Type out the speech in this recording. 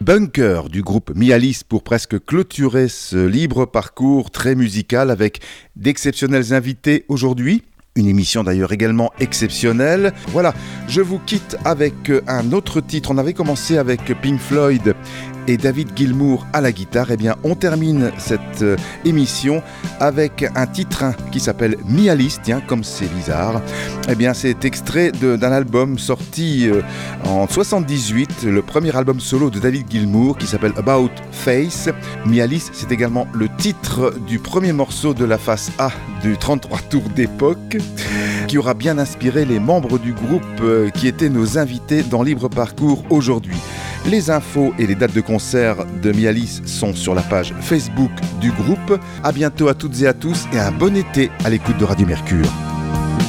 Bunker du groupe Mialis pour presque clôturer ce libre parcours très musical avec d'exceptionnels invités aujourd'hui. Une émission d'ailleurs également exceptionnelle. Voilà, je vous quitte avec un autre titre. On avait commencé avec Pink Floyd et David Gilmour à la guitare. Eh bien, on termine cette émission avec un titre qui s'appelle Mialis, tiens, comme c'est bizarre. Eh bien, c'est extrait d'un album sorti en 78, le premier album solo de David Gilmour qui s'appelle About Face. Mialis, c'est également le titre du premier morceau de la face A du 33 tours d'époque, qui aura bien inspiré les membres du groupe qui étaient nos invités dans Libre Parcours aujourd'hui. Les infos et les dates de concert de Mialis sont sur la page Facebook du groupe. À bientôt à toutes et à tous et un bon été à l'écoute de Radio Mercure.